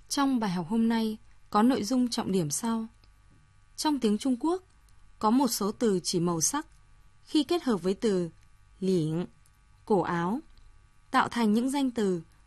Trong bài học hôm nay có nội dung trọng điểm sau. Trong tiếng Trung Quốc, có một số từ chỉ màu sắc khi kết hợp với từ liễng, cổ áo, tạo thành những danh từ